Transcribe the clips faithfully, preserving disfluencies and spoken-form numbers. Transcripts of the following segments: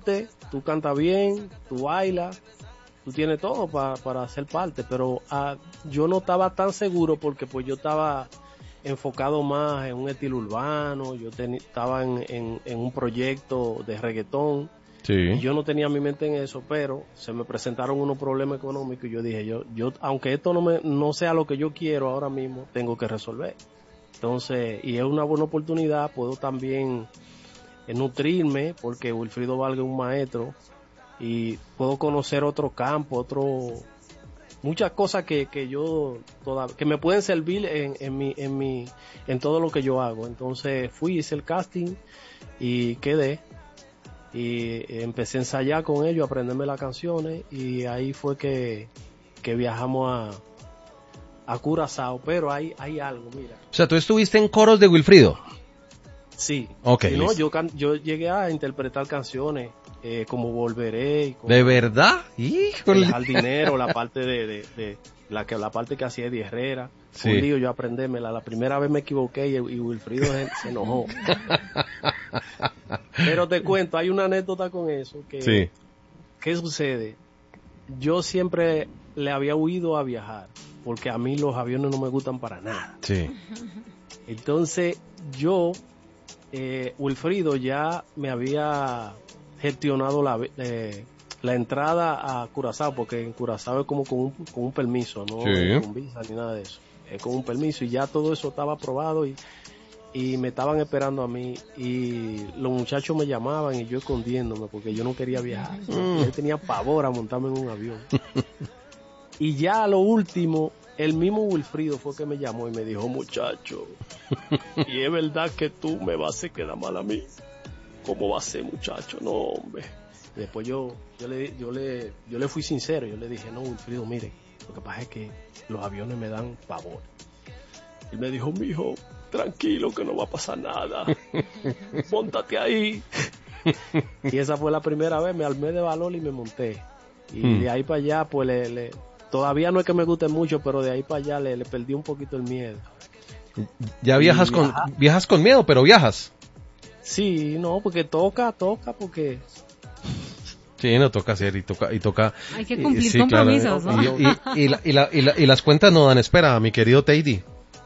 fuerte, tú cantas bien, tú bailas, tú tienes todo para para ser parte, pero uh, yo no estaba tan seguro porque pues yo estaba enfocado más en un estilo urbano, yo ten, estaba en, en, en un proyecto de reggaetón, sí. Y yo no tenía mi mente en eso, pero se me presentaron unos problemas económicos y yo dije, yo, yo aunque esto no me no sea lo que yo quiero ahora mismo, tengo que resolver. Entonces, y es una buena oportunidad, puedo también eh, nutrirme, porque Wilfrido Vargas es un maestro, y puedo conocer otro campo, otro muchas cosas que, que yo toda, que me pueden servir en, en mi en mi en todo lo que yo hago. Entonces fui, hice el casting y quedé y empecé a ensayar con ellos, a aprenderme las canciones, y ahí fue que, que viajamos a a Curazao, pero hay hay algo, mira. O sea, tú estuviste en coros de Wilfrido. Sí. Okay, si no, yo can, yo llegué a interpretar canciones eh, como Volveré. Como ¿de verdad? Híjole. El Jardinero, la parte de, de, de la que la parte que hacía Eddie Herrera. Sí. Un lío yo aprendérmela. La primera vez me equivoqué y, y Wilfrido se, se enojó. Pero te cuento, hay una anécdota con eso. Que, sí. ¿Qué sucede? Yo siempre le había huido a viajar, porque a mí los aviones no me gustan para nada. Sí. Entonces yo... Eh, Wilfrido ya me había gestionado la, eh, la entrada a Curazao, porque en Curazao es como con un, con un permiso, no sí. es con visa ni nada de eso, es con un permiso, y ya todo eso estaba aprobado y, y me estaban esperando a mí, y los muchachos me llamaban y yo escondiéndome porque yo no quería viajar. Mm. Yo tenía pavor a montarme en un avión. Y ya a lo último, el mismo Wilfrido fue que me llamó y me dijo, muchacho, y es verdad que tú me vas a hacer quedar mal a mí. ¿Cómo va a ser, muchacho? No, hombre. Y después yo, yo le, yo le, yo le fui sincero, yo le dije, no, Wilfrido, mire, lo que pasa es que los aviones me dan pavor. Y me dijo, mijo, tranquilo que no va a pasar nada. Móntate ahí. Y esa fue la primera vez, me armé de valor y me monté. Y hmm. de ahí para allá, pues le, le todavía no es que me guste mucho, pero de ahí para allá le, le perdí un poquito el miedo. Ya viajas con viaja. viajas con miedo, pero viajas. Sí, no, porque toca, toca, porque... Sí, no toca hacer y toca y toca. Hay que cumplir sí, compromisos, claro, ¿no? Y, y, y, la, y, la, y, la, y las cuentas no dan espera, mi querido Teidy.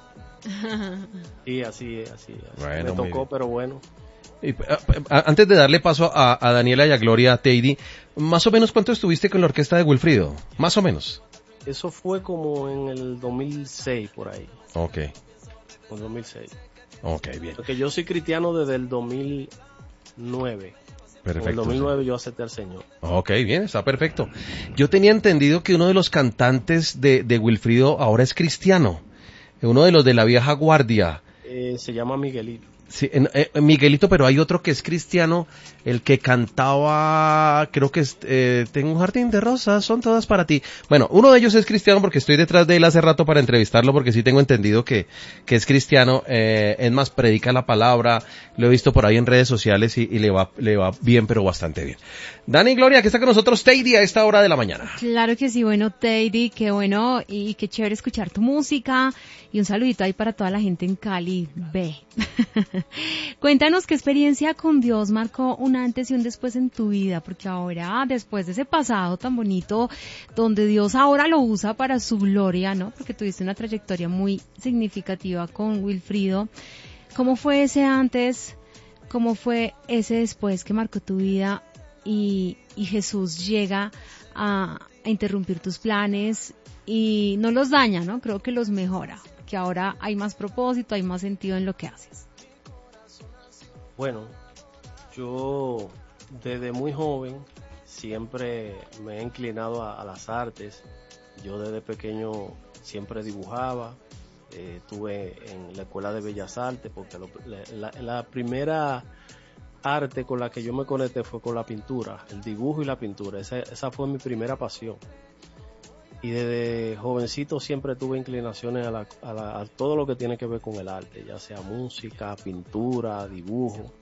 Sí, así es, así es. Bueno, me tocó, mire. Pero bueno. Y, a, a, antes de darle paso a, a Daniela y a Gloria, Teidy, más o menos ¿cuánto estuviste con la orquesta de Wilfrido? Más o menos. Eso fue como en el dos mil seis, por ahí. Ok. En dos mil seis. Ok, bien. Porque yo soy cristiano desde el dos mil nueve. Perfecto. En el dos mil nueve sí. Yo acepté al Señor. Ok, bien, está perfecto. Yo tenía entendido que uno de los cantantes de, de Wilfrido ahora es cristiano. Uno de los de la vieja guardia. Eh, se llama Miguelito. Sí, eh, Miguelito, pero hay otro que es cristiano, el que cantaba, creo que es, eh, tengo un jardín de rosas, son todas para ti. Bueno, uno de ellos es cristiano porque estoy detrás de él hace rato para entrevistarlo, porque sí tengo entendido que, que es cristiano, eh, es más, predica la palabra, lo he visto por ahí en redes sociales y, y le va, le va bien, pero bastante bien. Dani y Gloria, que está con nosotros Teidy a esta hora de la mañana. Claro que sí, bueno, Teidy, qué bueno y qué chévere escuchar tu música, y un saludito ahí para toda la gente en Cali, ve. Cuéntanos qué experiencia con Dios marcó un antes y un después en tu vida, porque ahora, después de ese pasado tan bonito, donde Dios ahora lo usa para su gloria, ¿no? Porque tuviste una trayectoria muy significativa con Wilfrido. ¿Cómo fue ese antes? ¿Cómo fue ese después que marcó tu vida? Y, y Jesús llega a, a interrumpir tus planes y no los daña, ¿no? Creo que los mejora, que ahora hay más propósito, hay más sentido en lo que haces. Bueno, yo desde muy joven siempre me he inclinado a, a las artes. Yo desde pequeño siempre dibujaba, eh, estuve en la Escuela de Bellas Artes, porque lo, la, la primera arte con la que yo me conecté fue con la pintura, el dibujo y la pintura. Esa, esa fue mi primera pasión. Y desde jovencito siempre tuve inclinaciones a, la, a, la, a todo lo que tiene que ver con el arte, ya sea música, pintura, dibujo.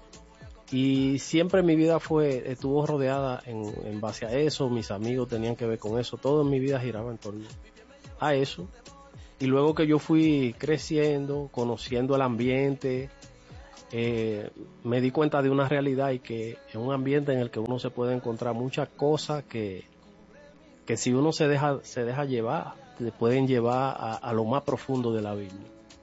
Y siempre mi vida fue, estuvo rodeada en, en base a eso, mis amigos tenían que ver con eso, todo en mi vida giraba en torno a eso. Y luego que yo fui creciendo, conociendo el ambiente, eh, me di cuenta de una realidad y que es un ambiente en el que uno se puede encontrar muchas cosas que, que si uno se deja, se deja llevar, te pueden llevar a, a lo más profundo de la Biblia.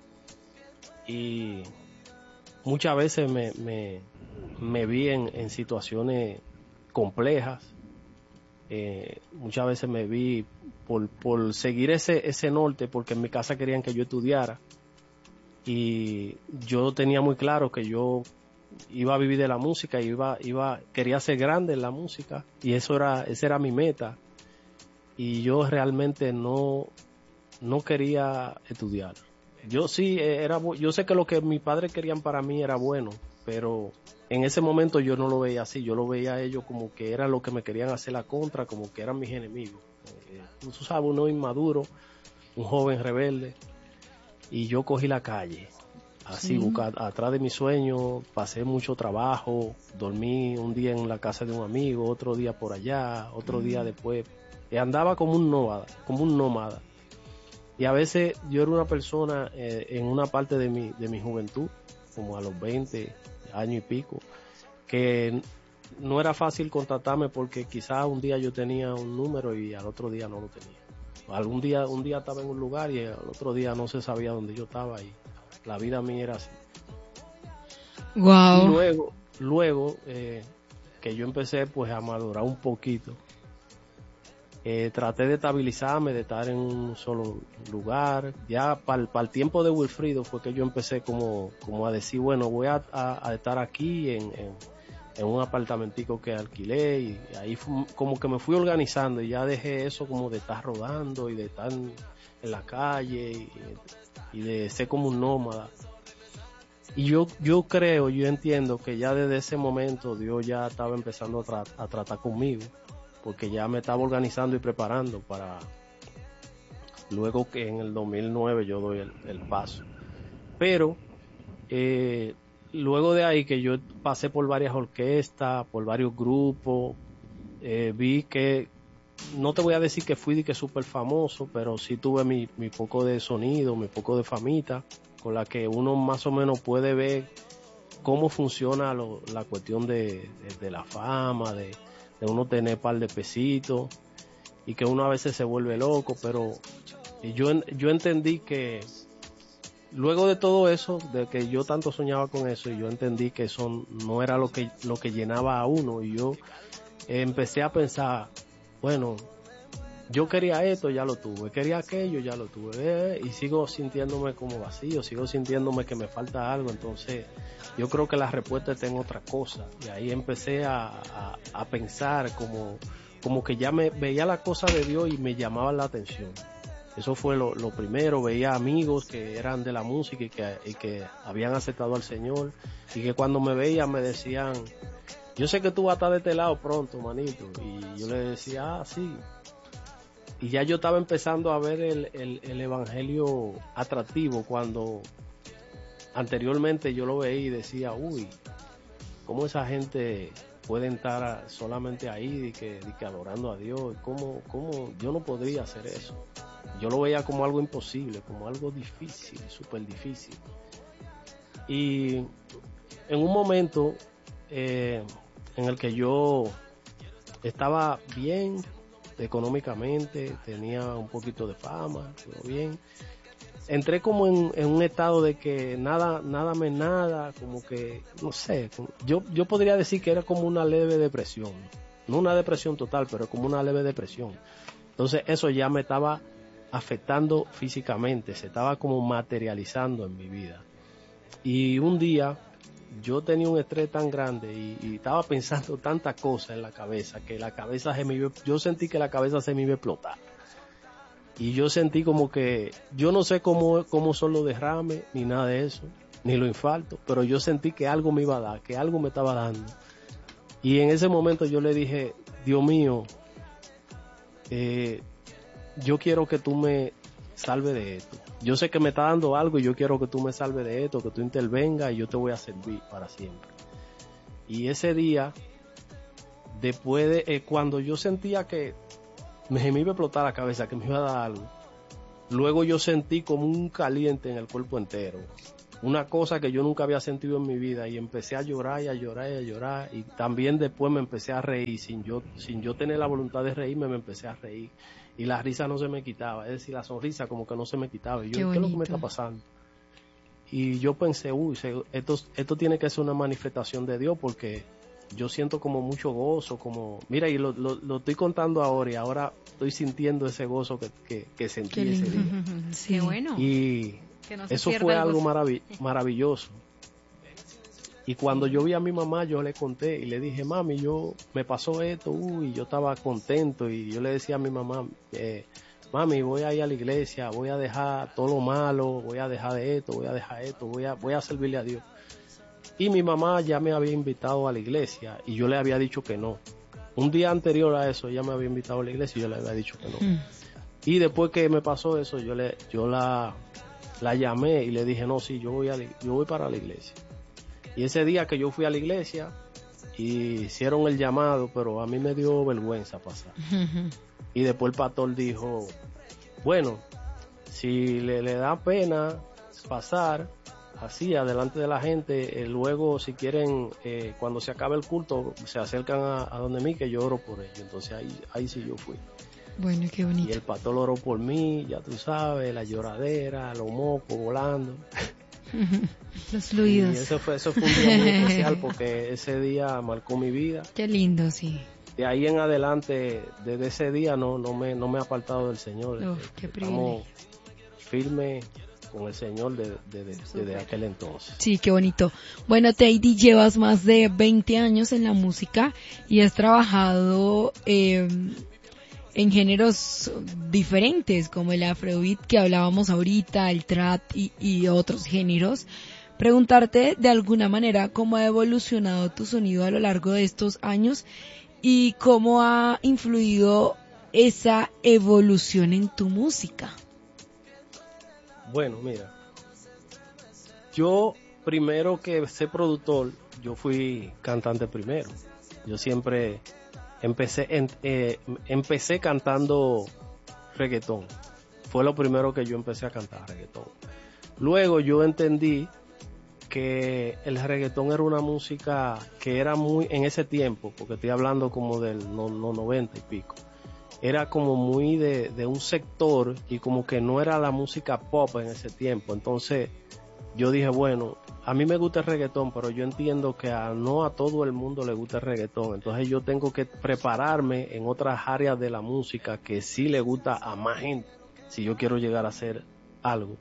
Y muchas veces me, me, me vi en, en situaciones complejas. Eh, muchas veces me vi por, por seguir ese, ese norte, porque en mi casa querían que yo estudiara y yo tenía muy claro que yo iba a vivir de la música, iba, iba, quería ser grande en la música y eso era, esa era mi meta, y yo realmente no, no quería estudiar. Yo sí era, yo sé que lo que mis padres querían para mí era bueno, pero en ese momento yo no lo veía así, yo lo veía a ellos como que era lo que me querían hacer la contra, como que eran mis enemigos. Eh, tú sabes, uno inmaduro, un joven rebelde, y yo cogí la calle, así, sí. busca, atrás de mi sueño, pasé mucho trabajo, dormí un día en la casa de un amigo, otro día por allá, otro mm. día después, y andaba como un nómada, como un nómada. Y a veces yo era una persona eh, en una parte de mi, de mi juventud, como a los veinte años y pico, que no era fácil contactarme porque quizás un día yo tenía un número y al otro día no lo tenía. Algún día, un día estaba en un lugar y al otro día no se sabía dónde yo estaba, y la vida mía era así. Wow. Y luego, luego eh, que yo empecé pues a madurar un poquito, Eh, traté de estabilizarme, de estar en un solo lugar. Ya para el tiempo de Wilfrido fue que yo empecé como, como a decir, bueno, voy a, a, a estar aquí en, en, en un apartamentico que alquilé, y ahí fue, como que me fui organizando, y ya dejé eso como de estar rodando y de estar en, en la calle y, y de ser como un nómada. Y yo, yo creo, yo entiendo que ya desde ese momento Dios ya estaba empezando a, tra- a tratar conmigo, porque ya me estaba organizando y preparando para luego que en el dos mil nueve yo doy el, el paso. Pero eh, luego de ahí que yo pasé por varias orquestas, por varios grupos, eh, vi que, no te voy a decir que fui de que súper famoso, pero sí tuve mi, mi poco de sonido, mi poco de famita, con la que uno más o menos puede ver cómo funciona lo, la cuestión de, de, de la fama, de de uno tener un par de pesitos, y que uno a veces se vuelve loco, pero yo, yo entendí que luego de todo eso, de que yo tanto soñaba con eso, y yo entendí que eso no era lo que, lo que llenaba a uno, y yo empecé a pensar, bueno, yo quería esto, ya lo tuve, quería aquello, ya lo tuve, eh, y sigo sintiéndome como vacío, sigo sintiéndome que me falta algo. Entonces yo creo que la respuesta está en otra cosa, y ahí empecé a, a, a pensar como, como que ya me veía la cosa de Dios y me llamaba la atención. Eso fue lo, lo primero. Veía amigos que eran de la música y que, y que habían aceptado al Señor, y que cuando me veían me decían, yo sé que tú vas a estar de este lado pronto, manito, y yo le decía, ah, sí. Y ya yo estaba empezando a ver el, el, el evangelio atractivo, cuando anteriormente yo lo veía y decía, uy, ¿cómo esa gente puede estar solamente ahí de que, de que adorando a Dios? ¿Cómo, cómo yo no podría hacer eso? Yo lo veía como algo imposible, como algo difícil, súper difícil. Y en un momento eh, en el que yo estaba bien económicamente, tenía un poquito de fama, todo bien, entré como en, en un estado de que nada, nada me nada, como que, no sé, yo, yo podría decir que era como una leve depresión, no una depresión total, pero como una leve depresión. Entonces eso ya me estaba afectando físicamente, se estaba como materializando en mi vida. Y un día yo tenía un estrés tan grande y, y estaba pensando tantas cosas en la cabeza, que la cabeza se me iba, yo sentí que la cabeza se me iba a explotar. Y yo sentí como que, yo no sé cómo, cómo son los derrames, ni nada de eso, ni los infartos, pero yo sentí que algo me iba a dar, que algo me estaba dando. Y en ese momento yo le dije, Dios mío, eh, yo quiero que tú me salve de esto. Yo sé que me está dando algo y yo quiero que tú me salves de esto, que tú intervengas y yo te voy a servir para siempre. Y ese día, después de eh, cuando yo sentía que me, me iba a explotar la cabeza, que me iba a dar algo, luego yo sentí como un caliente en el cuerpo entero. una cosa que yo nunca había sentido en mi vida, y empecé a llorar y a llorar y a llorar, y también después me empecé a reír, sin yo, sin yo tener la voluntad de reírme, me empecé a reír, y la risa no se me quitaba, es decir, la sonrisa como que no se me quitaba, y yo, ¿qué, ¿qué es lo que me está pasando? Y yo pensé, uy, esto, esto tiene que ser una manifestación de Dios, porque yo siento como mucho gozo, como, mira, y lo, lo, lo estoy contando ahora, y ahora estoy sintiendo ese gozo que, que, que sentí ese día. Sí, bueno. Y no eso fue algo marav- maravilloso. Y cuando yo vi a mi mamá, yo le conté y le dije, mami, yo me pasó esto, uy, yo estaba contento, y yo le decía a mi mamá, eh, mami, voy a ir a la iglesia, voy a dejar todo lo malo, voy a dejar de esto, voy a dejar esto, voy a, voy a servirle a Dios. Y mi mamá ya me había invitado a la iglesia y yo le había dicho que no. Un día anterior a eso, ella me había invitado a la iglesia y yo le había dicho que no. Mm. Y después que me pasó eso, yo le, yo la, la llamé y le dije, no, sí, yo voy a, yo voy para la iglesia. Y ese día que yo fui a la iglesia, y hicieron el llamado, pero a mí me dio vergüenza pasar. Uh-huh. Y después el pastor dijo, bueno, si le, le da pena pasar así adelante de la gente, eh, luego si quieren, eh, cuando se acabe el culto, se acercan a, a donde mí, que yo oro por ellos. Entonces ahí, ahí sí yo fui. Bueno, qué bonito. Y el pastor oró por mí, ya tú sabes, la lloradera, los mocos volando. Los fluidos. Y eso fue, eso fue un día muy especial, porque ese día marcó mi vida. Qué lindo, sí. De ahí en adelante, desde ese día no, no me, no me he apartado del Señor. Uf, qué Estamos firmes con el Señor desde de, de, de, de aquel entonces. Sí, qué bonito. Bueno, Teidy, llevas más de veinte años en la música y has trabajado eh, en géneros diferentes, como el afrobeat que hablábamos ahorita, el trap y, y otros géneros. Preguntarte de alguna manera cómo ha evolucionado tu sonido a lo largo de estos años y cómo ha influido esa evolución en tu música. Bueno, mira, yo primero que ser productor, yo fui cantante primero. Yo siempre empecé en, eh, empecé cantando reggaetón. Fue lo primero que yo empecé a cantar, reggaetón. Luego yo entendí que el reggaetón era una música que era muy, en ese tiempo, porque estoy hablando como del no, no noventa y pico, era como muy de, de un sector, y como que no era la música pop en ese tiempo. Entonces yo dije, bueno, a mí me gusta el reggaetón, pero yo entiendo que a, no a todo el mundo le gusta el reggaetón. Entonces yo tengo que prepararme en otras áreas de la música que sí le gusta a más gente, si yo quiero llegar a hacer algo.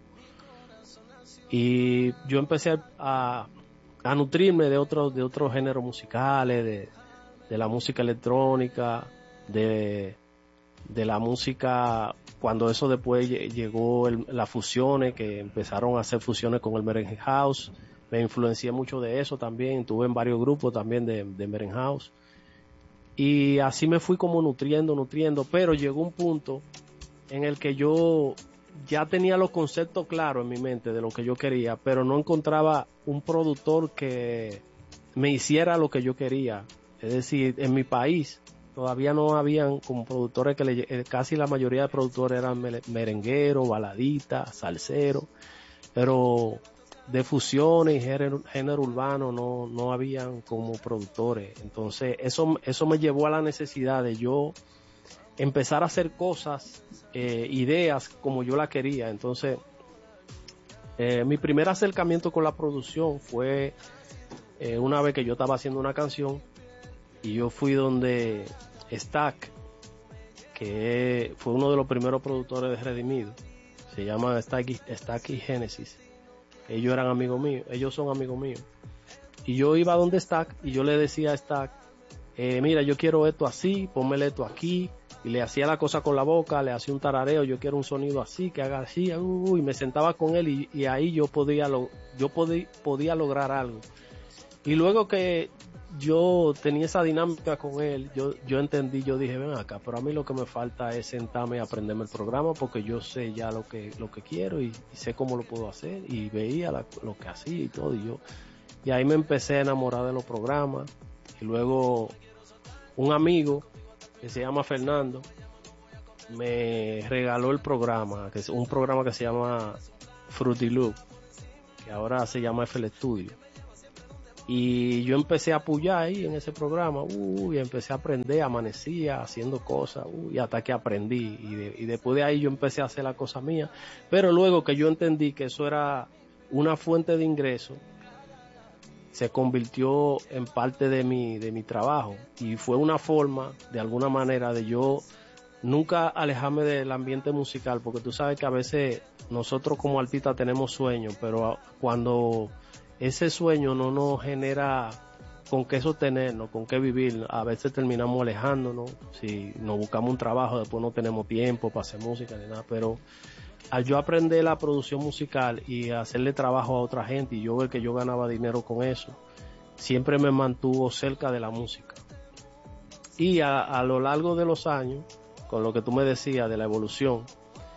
Y yo empecé a, a nutrirme de otros de otros géneros musicales, de, de la música electrónica, de, de la música, cuando eso después llegó el, las fusiones, que empezaron a hacer fusiones con el merengue house. Me influencié mucho de eso también, estuve en varios grupos también de, de merengue house. Y así me fui como nutriendo, nutriendo, pero llegó un punto en el que yo ya tenía los conceptos claros en mi mente de lo que yo quería, pero no encontraba un productor que me hiciera lo que yo quería. Es decir, en mi país todavía no habían como productores que le, casi la mayoría de productores eran merengueros, baladitas, salseros, pero de fusiones y género, género urbano no, no habían como productores. Entonces eso, eso me llevó a la necesidad de yo empezar a hacer cosas, eh, ideas como yo la quería. Entonces eh, mi primer acercamiento con la producción fue eh, una vez que yo estaba haciendo una canción y yo fui donde Stack, que fue uno de los primeros productores de Redimido, se llama Stack y, Stack y Genesis. Ellos eran amigos míos, ellos son amigos míos. Y yo iba donde Stack y yo le decía a Stack, eh, mira, yo quiero esto así, pónmele esto aquí. Y le hacía la cosa con la boca, le hacía un tarareo, yo quiero un sonido así, que haga así, uh, y me sentaba con él y, y ahí yo podía, lo, yo podía, podía lograr algo. Y luego que yo tenía esa dinámica con él, yo, yo entendí, yo dije, ven acá, pero a mí lo que me falta es sentarme y aprenderme el programa, porque yo sé ya lo que, lo que quiero y, y sé cómo lo puedo hacer, y veía la, lo que hacía y todo, y yo, y ahí me empecé a enamorar de los programas. Y luego un amigo que se llama Fernando me regaló el programa, que es un programa que se llama Fruity Loop, que ahora se llama F L Studio. Y yo empecé a apoyar ahí en ese programa, uy, empecé a aprender, amanecía haciendo cosas, uy, hasta que aprendí. Y, de, y después de ahí yo empecé a hacer la cosa mía. Pero luego que yo entendí que eso era una fuente de ingreso, se convirtió en parte de mi, de mi trabajo. Y fue una forma, de alguna manera, de yo nunca alejarme del ambiente musical, porque tú sabes que a veces nosotros como artistas tenemos sueños, pero cuando ese sueño no nos genera con qué sostenernos, con qué vivir, a veces terminamos alejándonos. Si nos buscamos un trabajo, después no tenemos tiempo para hacer música ni nada. Pero al yo aprender la producción musical y hacerle trabajo a otra gente y yo ver que yo ganaba dinero con eso, siempre me mantuvo cerca de la música. Y a, a lo largo de los años, con lo que tú me decías de la evolución,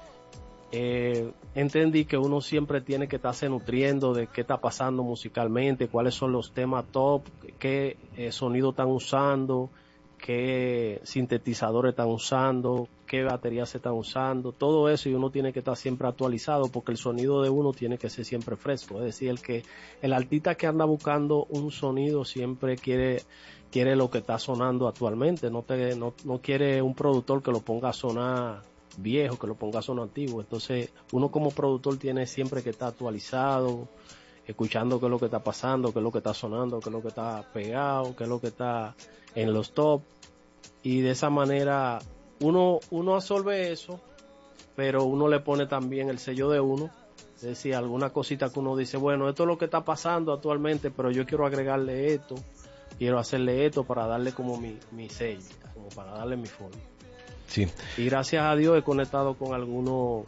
Eh, entendí que uno siempre tiene que estarse nutriendo de qué está pasando musicalmente, cuáles son los temas top, qué eh, sonido están usando, qué sintetizadores están usando, qué baterías se están usando, todo eso, y uno tiene que estar siempre actualizado porque el sonido de uno tiene que ser siempre fresco. Es decir, el que el artista que anda buscando un sonido siempre quiere quiere lo que está sonando actualmente, no te no, no quiere un productor que lo ponga a sonar viejo, que lo ponga a sonar antiguo. Entonces uno como productor tiene siempre que estar actualizado, escuchando qué es lo que está pasando, qué es lo que está sonando, qué es lo que está pegado, qué es lo que está en los top, y de esa manera uno uno absorbe eso, pero uno le pone también el sello de uno. Es decir, alguna cosita que uno dice, bueno, esto es lo que está pasando actualmente, pero yo quiero agregarle esto, quiero hacerle esto para darle como mi, mi sello, como para darle mi forma. Sí. Y gracias a Dios he conectado con algunos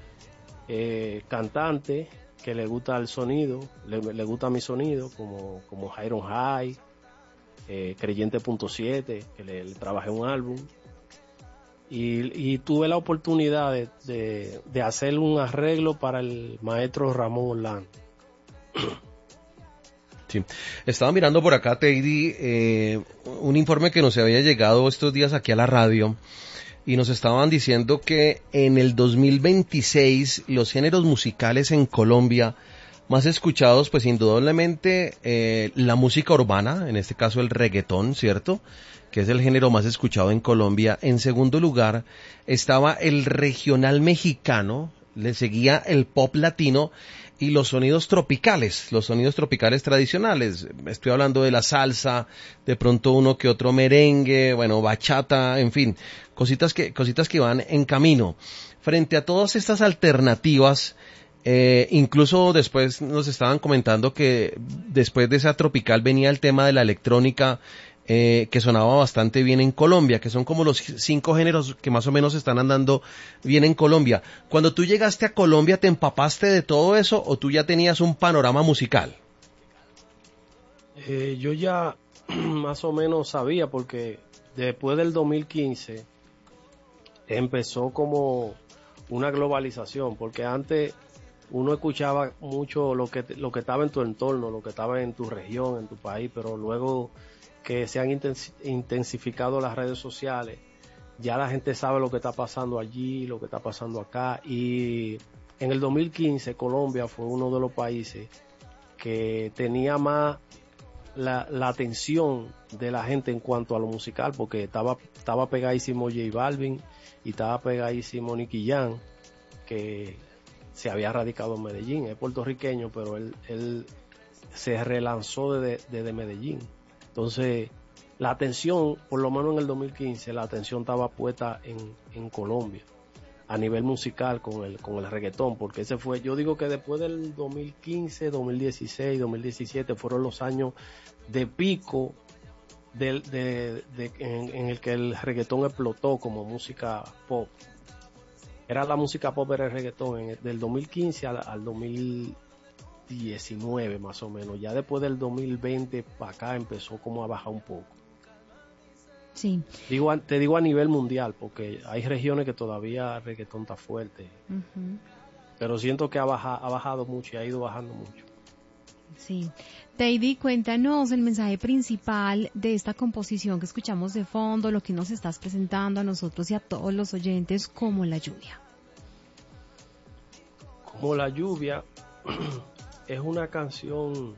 eh, cantantes que le gusta el sonido, le, le gusta mi sonido, como, como Iron High, eh, Creyente punto siete, que le, le trabajé un álbum. Y, y tuve la oportunidad de, de, de hacer un arreglo para el maestro Ramón Orlando. Sí. Estaba mirando por acá, Teidy, eh, un informe que nos había llegado estos días aquí a la radio, y nos estaban diciendo que en el dos mil veintiséis los géneros musicales en Colombia más escuchados, pues indudablemente eh, la música urbana, en este caso el reggaetón, ¿cierto?, que es el género más escuchado en Colombia. En segundo lugar estaba el regional mexicano, le seguía el pop latino y los sonidos tropicales, los sonidos tropicales tradicionales. Estoy hablando de la salsa, de pronto uno que otro merengue, bueno, bachata, en fin, cositas que, cositas que van en camino. Frente a todas estas alternativas, eh, incluso después nos estaban comentando que después de esa tropical venía el tema de la electrónica, Eh, que sonaba bastante bien en Colombia, que son como los cinco géneros que más o menos están andando bien en Colombia. Cuando tú llegaste a Colombia, ¿te empapaste de todo eso o tú ya tenías un panorama musical? Eh, yo ya más o menos sabía, porque después del dos mil quince empezó como una globalización, porque antes uno escuchaba mucho lo que lo que estaba en tu entorno, lo que estaba en tu región, en tu país, pero luego que se han intensificado las redes sociales, ya la gente sabe lo que está pasando allí, lo que está pasando acá. Y en el dos mil quince Colombia fue uno de los países que tenía más la, la atención de la gente en cuanto a lo musical, porque estaba, estaba pegadísimo J Balvin y estaba pegadísimo Nicky Jam, que se había radicado en Medellín, es puertorriqueño, pero él, él se relanzó desde, desde Medellín. Entonces, la atención, por lo menos en el dos mil quince, la atención estaba puesta en, en Colombia, a nivel musical, con el, con el reggaetón, porque ese fue, yo digo que después del dos mil quince, dos mil dieciséis, dos mil diecisiete, fueron los años de pico de, de, de, en, en el que el reggaetón explotó como música pop. Era la música pop, era el reggaetón, en el, del dos mil quince al, al dos mil diecinueve más o menos. Ya después del dos mil veinte para acá empezó como a bajar un poco. Sí. Digo, te digo a nivel mundial, porque hay regiones que todavía el reggaetón está fuerte. Uh-huh. Pero siento que ha bajado, ha bajado mucho y ha ido bajando mucho. Sí. Teidy, cuéntanos el mensaje principal de esta composición que escuchamos de fondo, lo que nos estás presentando a nosotros y a todos los oyentes, como la lluvia. Como la lluvia es una canción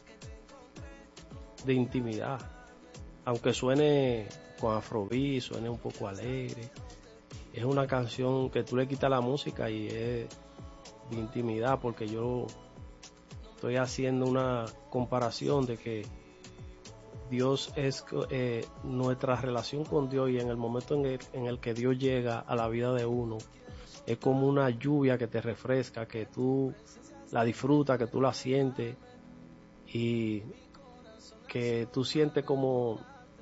de intimidad, aunque suene con afrobeat, suene un poco alegre. Es una canción que tú le quitas la música y es de intimidad, porque yo estoy haciendo una comparación de que Dios es eh, nuestra relación con Dios, y en el momento en el, en el que Dios llega a la vida de uno, es como una lluvia que te refresca, que tú la disfrutas, que tú la sientes, y que tú sientes como,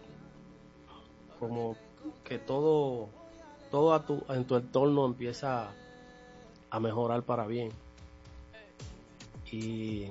como que todo, todo a tu, en tu entorno empieza a mejorar para bien. Y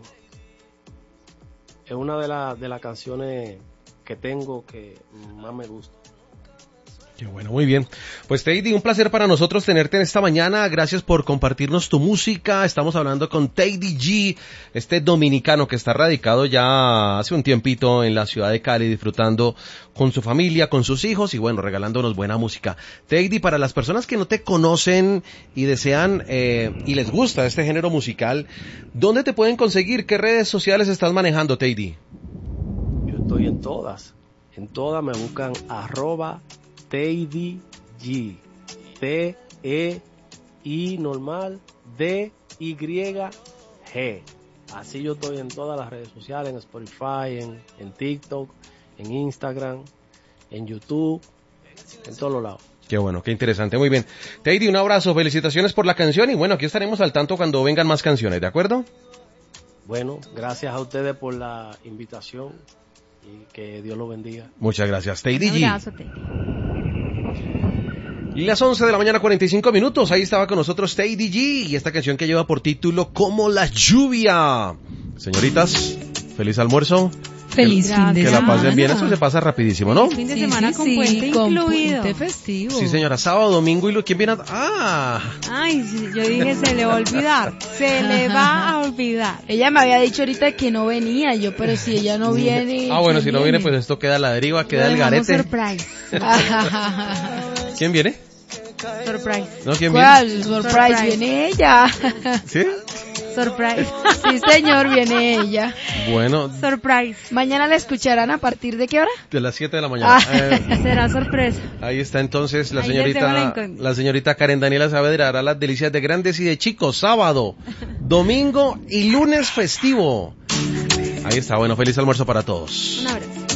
es una de las de las canciones que tengo que más me gusta. Qué bueno, muy bien. Pues Teidy, un placer para nosotros tenerte en esta mañana. Gracias por compartirnos tu música. Estamos hablando con Teidy G, este dominicano que está radicado ya hace un tiempito en la ciudad de Cali, disfrutando con su familia, con sus hijos y bueno, regalándonos buena música. Teidy, para las personas que no te conocen y desean eh, y les gusta este género musical, ¿dónde te pueden conseguir? ¿Qué redes sociales estás manejando, Teidy? Yo estoy en todas. En todas me buscan arroba Teidy G, T E I normal D Y G. Así yo estoy en todas las redes sociales, en Spotify, en, en TikTok, en Instagram, en YouTube, en todos los lados. Qué bueno, qué interesante, muy bien. Teidy, un abrazo, felicitaciones por la canción y bueno, aquí estaremos al tanto cuando vengan más canciones, ¿de acuerdo? Bueno, gracias a ustedes por la invitación y que Dios los bendiga. Muchas gracias, Teidy G. Un abrazo, Teidy. Y las once de la mañana, cuarenta y cinco minutos, ahí estaba con nosotros Teidy G y esta canción que lleva por título Como la lluvia. Señoritas, feliz almuerzo. Feliz fin de Que semana. la pasen bien, eso se pasa rapidísimo, ¿no? Fin de Sí, semana sí, con sí, puente con incluido. puente festivo. Sí, señora, sábado, domingo y lo... ¿Quién viene a...? ¡Ah! Ay, sí, yo dije, se le va a olvidar. Se le va a olvidar. Ella me había dicho ahorita que no venía, yo, pero si ella no viene. Ah, bueno, ¿quién si no viene, pues esto queda a la deriva, queda Lo el dejamos garete. Surprise. ¿Quién viene? Surprise. ¿No? ¿Quién viene? ¿Cuál? Surprise, Surprise. viene ella. ¿Sí? Surprise. Sí, señor, viene ella. Bueno, Surprise. Mañana la escucharán a partir de qué hora? de las siete de la mañana. Ah. Eh, Será sorpresa. ahí está entonces la Ahí les dejo la señorita, incógnita. la señorita Karen Daniela Saavedra hará las delicias de grandes y de chicos, sábado, domingo y lunes festivo. Ahí está, bueno, feliz almuerzo para todos. Un abrazo.